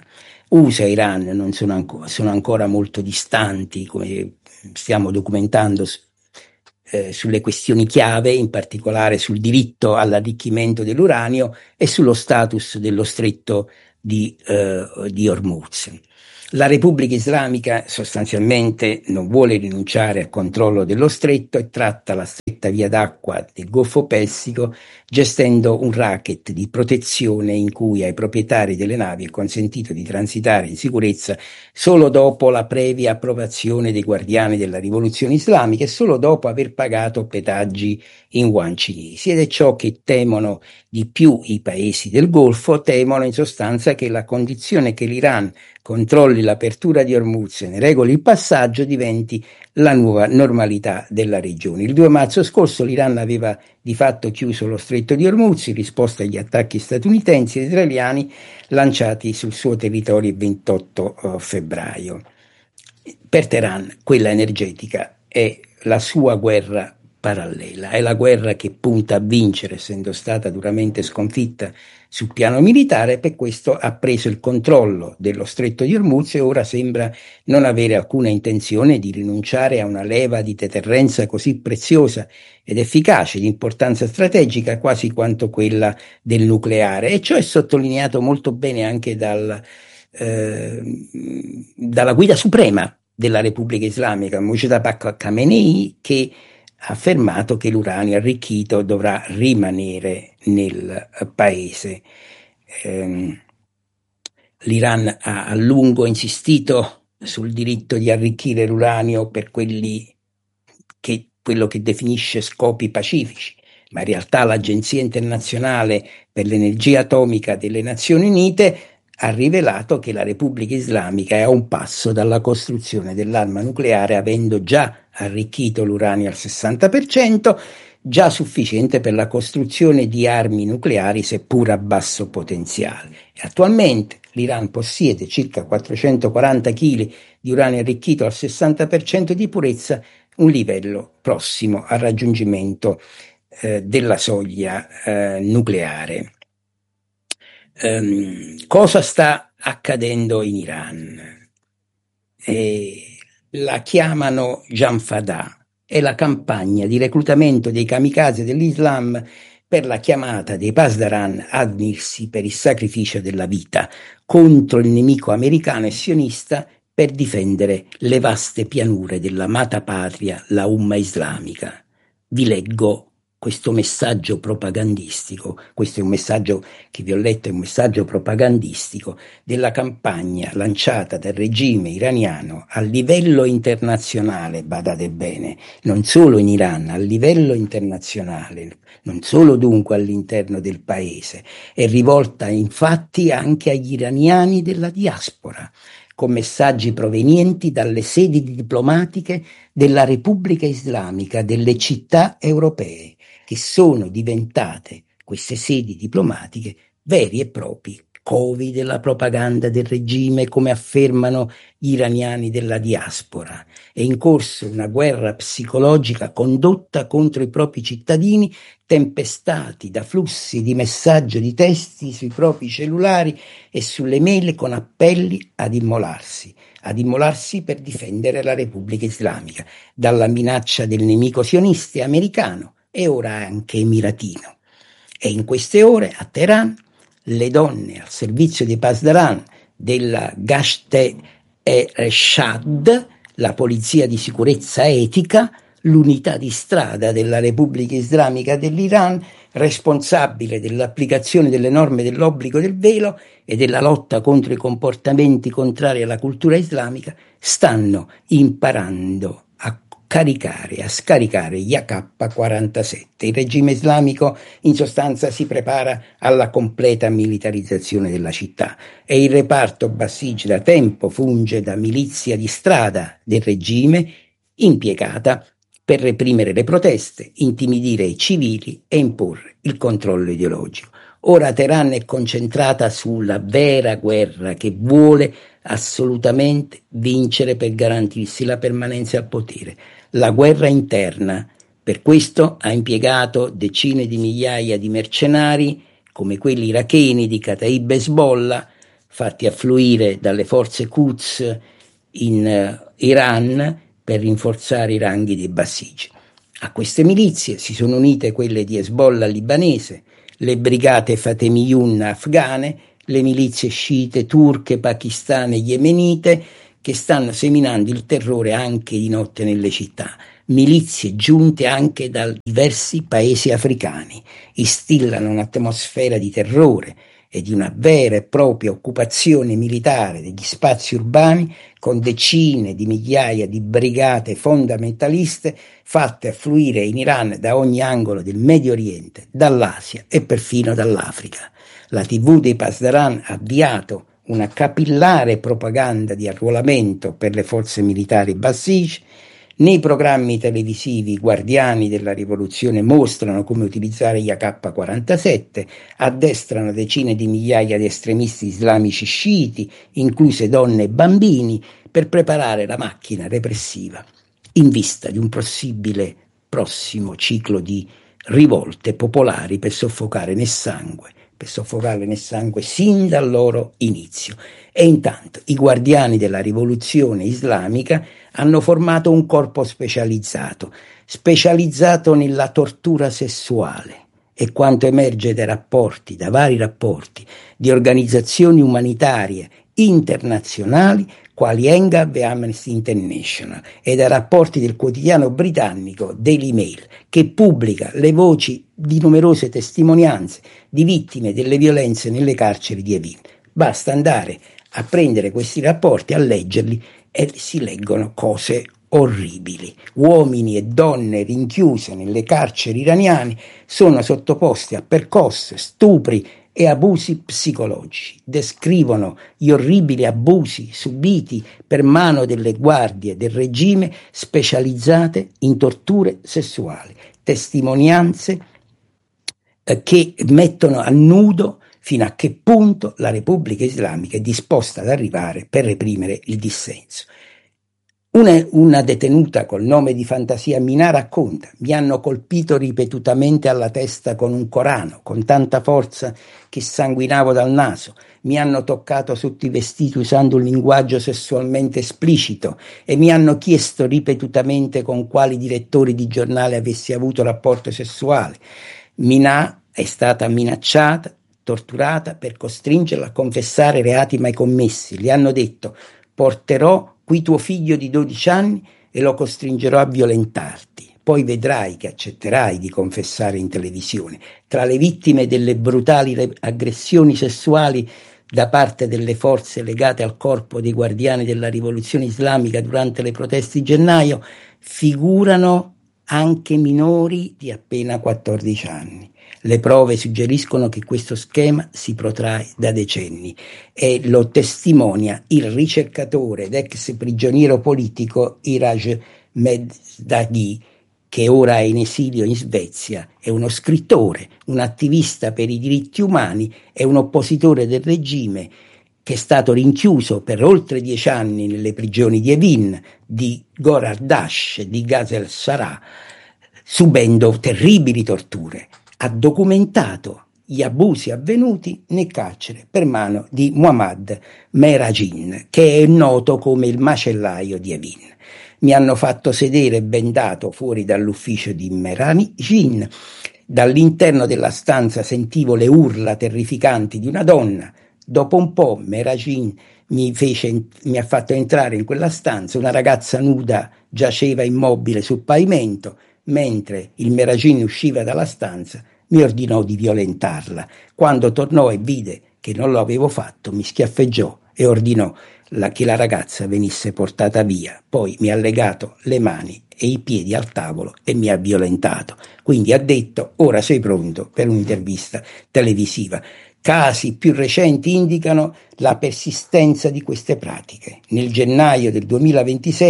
U S A e Iran non sono, anco, sono ancora molto distanti, come stiamo documentando eh, sulle questioni chiave, in particolare sul diritto all'arricchimento dell'uranio e sullo status dello stretto di, eh, di Hormuz. La Repubblica Islamica sostanzialmente non vuole rinunciare al controllo dello stretto e tratta la stretta via d'acqua del Golfo Persico gestendo un racket di protezione in cui ai proprietari delle navi è consentito di transitare in sicurezza solo dopo la previa approvazione dei guardiani della rivoluzione islamica e solo dopo aver pagato pedaggi in yuan cinesi. Ed è ciò che temono di più i paesi del Golfo, temono in sostanza che la condizione che l'Iran controlli l'apertura di Hormuz e ne regoli il passaggio diventi la nuova normalità della regione. Il due marzo scorso l'Iran aveva di fatto chiuso lo stretto di Hormuz in risposta agli attacchi statunitensi ed israeliani lanciati sul suo territorio il ventotto febbraio. Per Teheran quella energetica è la sua guerra parallela, è la guerra che punta a vincere, essendo stata duramente sconfitta sul piano militare. Per questo ha preso il controllo dello stretto di Hormuz e ora sembra non avere alcuna intenzione di rinunciare a una leva di deterrenza così preziosa ed efficace, di importanza strategica quasi quanto quella del nucleare, e ciò è sottolineato molto bene anche dal, eh, dalla guida suprema della Repubblica Islamica, Mojtaba Khamenei, che ha affermato che l'uranio arricchito dovrà rimanere nel paese. Eh, L'Iran ha a lungo insistito sul diritto di arricchire l'uranio per quelli che, quello che definisce scopi pacifici, ma in realtà l'Agenzia internazionale per l'energia atomica delle Nazioni Unite ha rivelato che la Repubblica Islamica è a un passo dalla costruzione dell'arma nucleare, avendo già arricchito l'uranio al sessanta per cento, già sufficiente per la costruzione di armi nucleari seppur a basso potenziale. E attualmente l'Iran possiede circa quattrocentoquaranta chili di uranio arricchito al sessanta per cento di purezza, un livello prossimo al raggiungimento eh, della soglia eh, nucleare. Um, cosa sta accadendo in Iran? Eh, la chiamano Janfada, è la campagna di reclutamento dei kamikaze dell'Islam per la chiamata dei Pasdaran ad unirsi per il sacrificio della vita contro il nemico americano e sionista per difendere le vaste pianure dell'amata patria, la Umma islamica. Vi leggo questo messaggio propagandistico, questo è un messaggio che vi ho letto, è un messaggio propagandistico della campagna lanciata dal regime iraniano a livello internazionale, badate bene, non solo in Iran, a livello internazionale, non solo dunque all'interno del paese, è rivolta infatti anche agli iraniani della diaspora, con messaggi provenienti dalle sedi diplomatiche della Repubblica Islamica, delle città europee, che sono diventate, queste sedi diplomatiche, veri e propri covi della propaganda del regime, come affermano gli iraniani della diaspora. È in corso una guerra psicologica condotta contro i propri cittadini, tempestati da flussi di messaggi di testi sui propri cellulari e sulle mail con appelli ad immolarsi, ad immolarsi per difendere la Repubblica Islamica dalla minaccia del nemico sionista americano e ora anche emiratino. E in queste ore a Teheran le donne al servizio dei Pasdaran della Gasht-e-Reshad, la polizia di sicurezza etica, l'unità di strada della Repubblica Islamica dell'Iran, responsabile dell'applicazione delle norme dell'obbligo del velo e della lotta contro i comportamenti contrari alla cultura islamica, stanno imparando a caricare, a scaricare gli A K quarantasette. Il regime islamico in sostanza si prepara alla completa militarizzazione della città e il reparto Basij da tempo funge da milizia di strada del regime impiegata per reprimere le proteste, intimidire i civili e imporre il controllo ideologico. Ora Teheran è concentrata sulla vera guerra che vuole assolutamente vincere per garantirsi la permanenza al potere, la guerra interna. Per questo ha impiegato decine di migliaia di mercenari come quelli iracheni di Kataib Hezbollah, fatti affluire dalle forze Quds in uh, Iran per rinforzare i ranghi dei Basij. A queste milizie si sono unite quelle di Hezbollah libanese, le brigate Fatemiyun afghane, le milizie sciite turche, pakistane e yemenite, che stanno seminando il terrore anche di notte nelle città. Milizie giunte anche da diversi paesi africani, instillano un'atmosfera di terrore e di una vera e propria occupazione militare degli spazi urbani, con decine di migliaia di brigate fondamentaliste fatte affluire in Iran da ogni angolo del Medio Oriente, dall'Asia e perfino dall'Africa. La tivù dei Pasdaran ha avviato una capillare propaganda di arruolamento per le forze militari Basij. Nei programmi televisivi guardiani della rivoluzione mostrano come utilizzare gli A K quarantasette, addestrano decine di migliaia di estremisti islamici sciiti, incluse donne e bambini, per preparare la macchina repressiva in vista di un possibile prossimo ciclo di rivolte popolari per soffocare nel sangue, per soffocarle nel sangue sin dal loro inizio. E intanto i guardiani della rivoluzione islamica hanno formato un corpo specializzato, specializzato nella tortura sessuale, e quanto emerge dai rapporti, da vari rapporti di organizzazioni umanitarie internazionali quali ENGAB e Amnesty International, e dai rapporti del quotidiano britannico Daily Mail, che pubblica le voci di numerose testimonianze di vittime delle violenze nelle carceri di Evin. Basta andare a prendere questi rapporti, a leggerli, e si leggono cose orribili. Uomini e donne rinchiuse nelle carceri iraniane sono sottoposti a percosse, stupri e abusi psicologici. Descrivono gli orribili abusi subiti per mano delle guardie del regime specializzate in torture sessuali, testimonianze eh, che mettono a nudo fino a che punto la Repubblica Islamica è disposta ad arrivare per reprimere il dissenso. Una, una detenuta col nome di Fantasia Minà racconta: mi hanno colpito ripetutamente alla testa con un Corano, con tanta forza che sanguinavo dal naso, mi hanno toccato sotto i vestiti usando un linguaggio sessualmente esplicito e mi hanno chiesto ripetutamente con quali direttori di giornale avessi avuto rapporto sessuale. Minà è stata minacciata, torturata per costringerla a confessare reati mai commessi. Gli hanno detto: porterò qui tuo figlio di dodici anni e lo costringerò a violentarti. Poi vedrai che accetterai di confessare in televisione. Tra le vittime delle brutali aggressioni sessuali da parte delle forze legate al corpo dei guardiani della rivoluzione islamica durante le proteste di gennaio figurano anche minori di appena quattordici anni. Le prove suggeriscono che questo schema si protrae da decenni e lo testimonia il ricercatore ed ex prigioniero politico Iraj Mezdaghi, che ora è in esilio in Svezia. È uno scrittore, un attivista per i diritti umani e un oppositore del regime che è stato rinchiuso per oltre dieci anni nelle prigioni di Evin, di Gorar-Dash, di Ghazel Sarah, subendo terribili torture. Ha documentato gli abusi avvenuti nel carcere per mano di Muhammad Meragin, che è noto come il macellaio di Evin. Mi hanno fatto sedere bendato fuori dall'ufficio di Meragin. Dall'interno della stanza sentivo le urla terrificanti di una donna. Dopo un po' Meragin mi, fece, mi ha fatto entrare in quella stanza. Una ragazza nuda giaceva immobile sul pavimento. Mentre il Meragin usciva dalla stanza, mi ordinò di violentarla. Quando tornò e vide che non lo avevo fatto, mi schiaffeggiò e ordinò la, che la ragazza venisse portata via. Poi mi ha legato le mani e i piedi al tavolo e mi ha violentato. Quindi ha detto: ora sei pronto per un'intervista televisiva. Casi più recenti indicano la persistenza di queste pratiche. Nel gennaio del duemilaventisei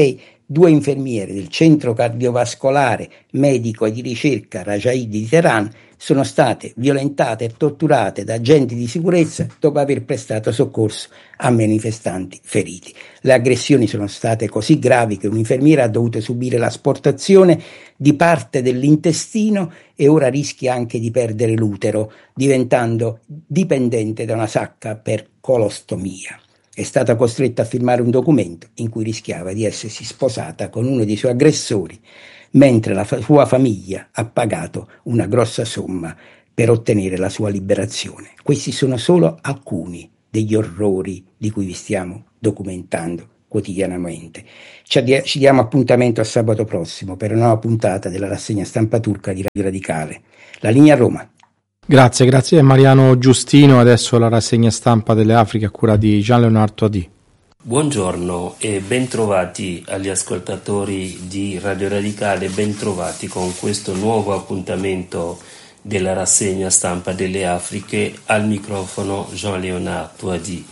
due infermiere del centro cardiovascolare medico e di ricerca Rajaid di Teheran sono state violentate e torturate da agenti di sicurezza dopo aver prestato soccorso a manifestanti feriti. Le aggressioni sono state così gravi che un'infermiera ha dovuto subire l'asportazione di parte dell'intestino e ora rischia anche di perdere l'utero, diventando dipendente da una sacca per colostomia. È stata costretta a firmare un documento in cui rischiava di essersi sposata con uno dei suoi aggressori, mentre la fa- sua famiglia ha pagato una grossa somma per ottenere la sua liberazione. Questi sono solo alcuni degli orrori di cui vi stiamo documentando quotidianamente. Ci, addi- ci diamo appuntamento a sabato prossimo per una nuova puntata della rassegna stampa turca di Radio Radicale. La linea a Roma. Grazie, grazie Mariano Giustino. Adesso la rassegna stampa delle Afriche a cura di Gian Leonardo Adì. Buongiorno e bentrovati agli ascoltatori di Radio Radicale, bentrovati con questo nuovo appuntamento della rassegna stampa delle Afriche. Al microfono Gian Leonardo Adì.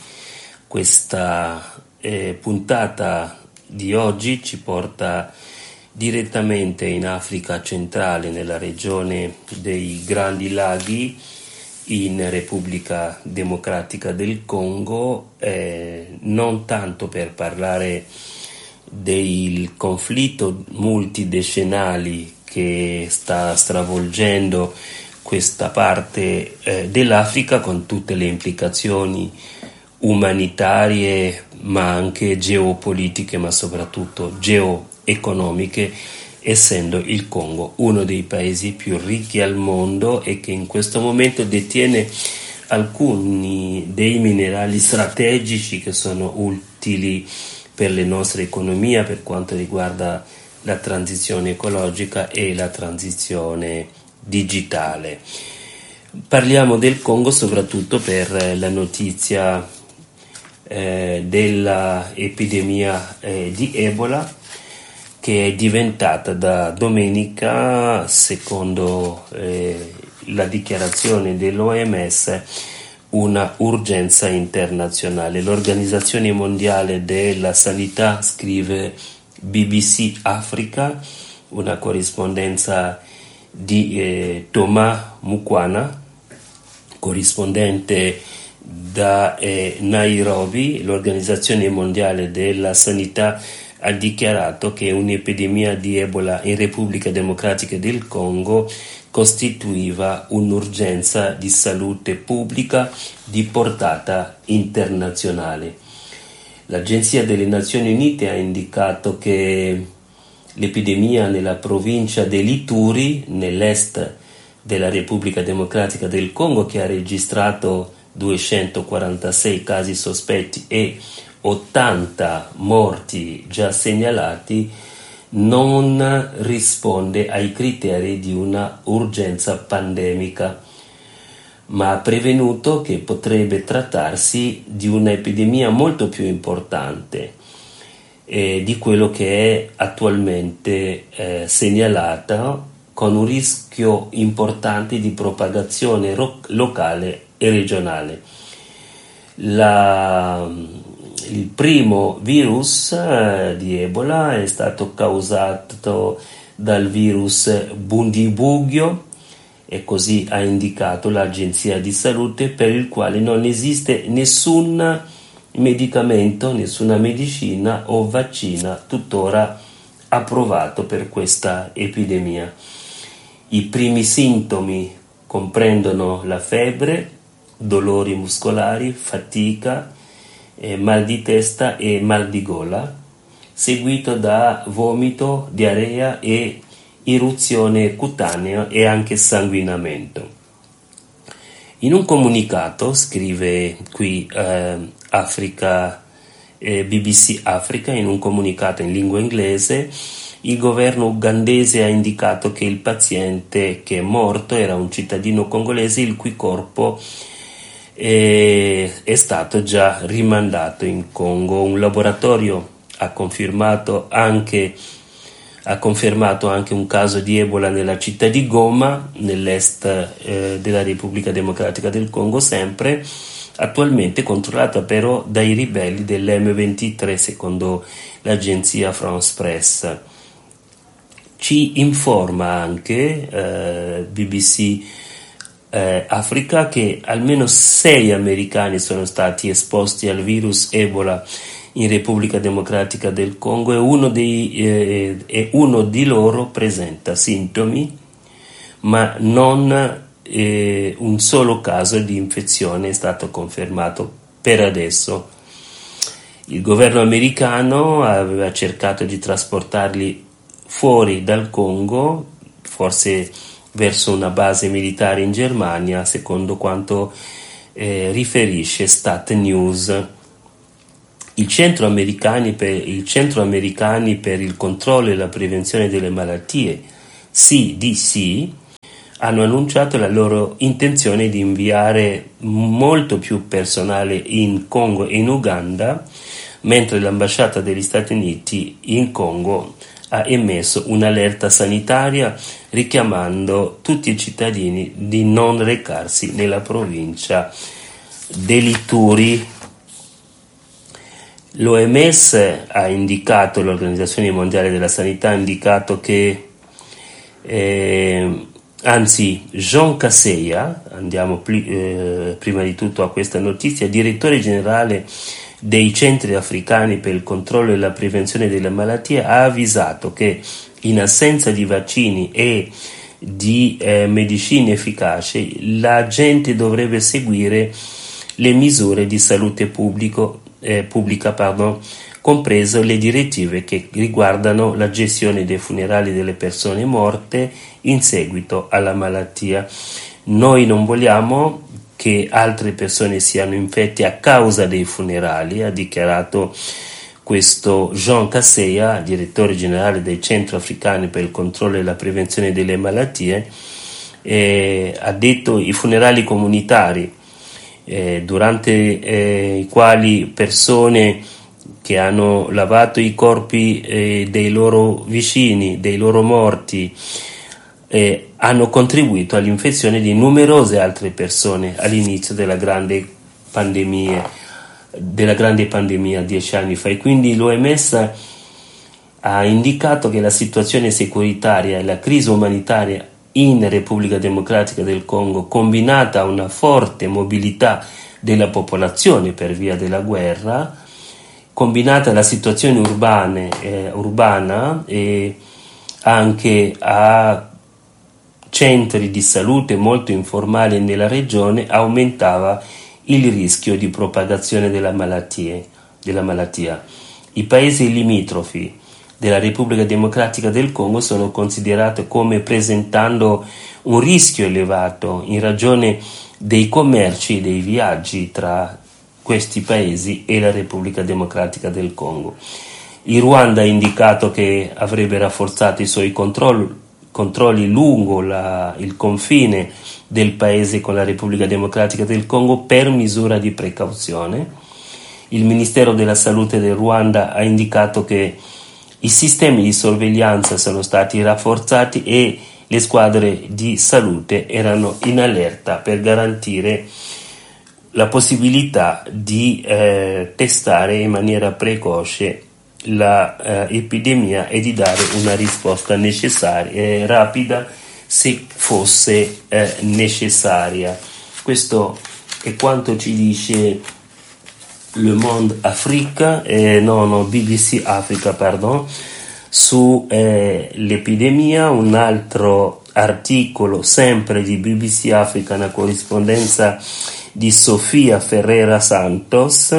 Questa eh, puntata di oggi ci porta direttamente in Africa centrale, nella regione dei Grandi Laghi, in Repubblica Democratica del Congo, eh, non tanto per parlare del conflitto multidecennale che sta stravolgendo questa parte eh, dell'Africa, con tutte le implicazioni umanitarie ma anche geopolitiche, ma soprattutto geoeconomiche, essendo il Congo uno dei paesi più ricchi al mondo e che in questo momento detiene alcuni dei minerali strategici che sono utili per le nostre economie per quanto riguarda la transizione ecologica e la transizione digitale. Parliamo del Congo soprattutto per la notizia eh, dell'epidemia eh, di Ebola, che è diventata da domenica, secondo eh, la dichiarazione dell'O M S, una urgenza internazionale. L'Organizzazione Mondiale della Sanità, scrive B B C Africa, una corrispondenza di eh, Thomas Mukwana, corrispondente da eh, Nairobi. L'Organizzazione Mondiale della Sanità ha dichiarato che un'epidemia di Ebola in Repubblica Democratica del Congo costituiva un'urgenza di salute pubblica di portata internazionale. L'Agenzia delle Nazioni Unite ha indicato che l'epidemia nella provincia dell'Ituri, nell'est della Repubblica Democratica del Congo, che ha registrato duecentoquarantasei casi sospetti e ottanta morti già segnalati, non risponde ai criteri di una urgenza pandemica, ma ha prevenuto che potrebbe trattarsi di un'epidemia molto più importante eh, di quello che è attualmente eh, segnalata, con un rischio importante di propagazione ro- locale e regionale. La Il primo virus eh, di Ebola è stato causato dal virus Bundibugyo, e così ha indicato l'Agenzia di Salute, per il quale non esiste nessun medicamento, nessuna medicina o vaccina tuttora approvato per questa epidemia. I primi sintomi comprendono la febbre, dolori muscolari, fatica, Eh, mal di testa e mal di gola, seguito da vomito, diarrea e eruzione cutanea e anche sanguinamento. In un comunicato, scrive qui eh, Africa, eh, B B C Africa, in un comunicato in lingua inglese, il governo ugandese ha indicato che il paziente che è morto era un cittadino congolese il cui corpo è stato già rimandato in Congo. Un laboratorio ha confermato anche, ha confermato anche un caso di Ebola nella città di Goma, nell'est eh, della Repubblica Democratica del Congo, sempre attualmente controllata però dai ribelli dell'emme ventitré, secondo l'agenzia France Presse. Ci informa anche eh, B B C eh, Africa che almeno sei americani sono stati esposti al virus Ebola in Repubblica Democratica del Congo e uno, dei, eh, e uno di loro presenta sintomi, ma non eh, un solo caso di infezione è stato confermato per adesso. Il governo americano aveva cercato di trasportarli fuori dal Congo, forse verso una base militare in Germania, secondo quanto eh, riferisce Stat News. Il Centro Americani per, il Centro Americani per il controllo e la prevenzione delle malattie, C D C, hanno annunciato la loro intenzione di inviare molto più personale in Congo e in Uganda, mentre l'ambasciata degli Stati Uniti in Congo ha emesso un'allerta sanitaria richiamando tutti i cittadini di non recarsi nella provincia dell'Ituri. L'O M S ha indicato, l'Organizzazione Mondiale della Sanità ha indicato che, eh, anzi Jean Kaseya, andiamo pli, eh, prima di tutto a questa notizia, direttore generale dei centri africani per il controllo e la prevenzione delle malattie, ha avvisato che in assenza di vaccini e di eh, medicine efficaci la gente dovrebbe seguire le misure di salute pubblico, eh, pubblica, pardon, compreso le direttive che riguardano la gestione dei funerali delle persone morte in seguito alla malattia. Noi non vogliamo che altre persone siano infette a causa dei funerali, ha dichiarato questo Jean Kaseya, direttore generale del Centro Africano per il controllo e la prevenzione delle malattie. Eh, ha detto i funerali comunitari, eh, durante eh, i quali persone che hanno lavato i corpi eh, dei loro vicini, dei loro morti, eh, hanno contribuito all'infezione di numerose altre persone all'inizio della grande pandemia, della grande pandemia dieci anni fa, e quindi l'O M S ha indicato che la situazione securitaria e la crisi umanitaria in Repubblica Democratica del Congo, combinata a una forte mobilità della popolazione per via della guerra, combinata alla situazione urbane, eh, urbana e anche a centri di salute molto informali nella regione, aumentava il rischio di propagazione della malattia. Della malattia. I paesi limitrofi della Repubblica Democratica del Congo sono considerati come presentando un rischio elevato in ragione dei commerci e dei viaggi tra questi paesi e la Repubblica Democratica del Congo. Il Ruanda ha indicato che avrebbe rafforzato i suoi controlli controlli lungo la, il confine del paese con la Repubblica Democratica del Congo per misura di precauzione. Il Ministero della Salute del Ruanda ha indicato che i sistemi di sorveglianza sono stati rafforzati e le squadre di salute erano in allerta per garantire la possibilità di eh, testare in maniera precoce l'epidemia eh, e di dare una risposta necessaria e eh, rapida se fosse eh, necessaria. Questo è quanto ci dice Le Monde Africa, eh, no, no, B B C Africa, pardon, su eh, l'epidemia. Un altro articolo sempre di B B C Africa, una corrispondenza di Sofia Ferreira Santos,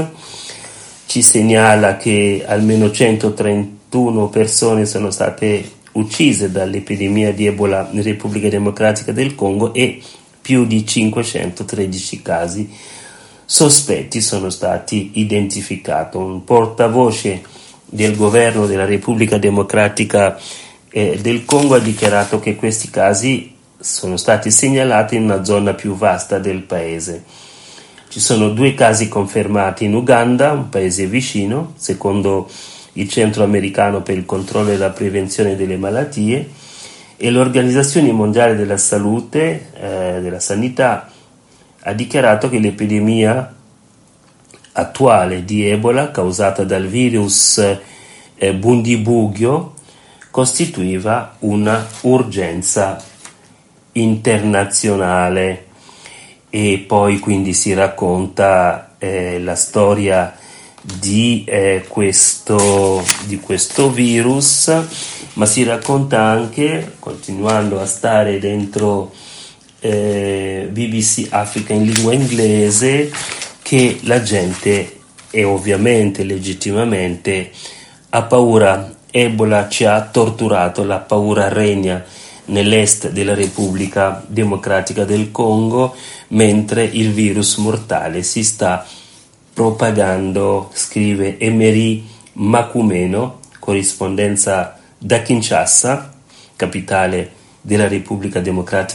ci segnala che almeno centotrentuno persone sono state uccise dall'epidemia di Ebola in Repubblica Democratica del Congo e più di cinquecentotredici casi sospetti sono stati identificati. Un portavoce del governo della Repubblica Democratica eh, del Congo ha dichiarato che questi casi sono stati segnalati in una zona più vasta del paese. Ci sono due casi confermati in Uganda, un paese vicino, secondo il Centro Americano per il controllo e la prevenzione delle malattie, e l'Organizzazione Mondiale della Salute, eh, della Sanità, ha dichiarato che l'epidemia attuale di Ebola, causata dal virus eh, Bundibugyo costituiva una urgenza internazionale. E poi quindi si racconta eh, la storia di, eh, questo, di questo virus, ma si racconta anche, continuando a stare dentro eh, B B C Africa in lingua inglese, che la gente, e ovviamente legittimamente, ha paura. Ebola ci ha torturato, la paura regna nell'est della Repubblica Democratica del Congo, mentre il virus mortale si sta propagando, scrive Emery Makumeno, corrispondenza da Kinshasa, capitale della Repubblica Democratica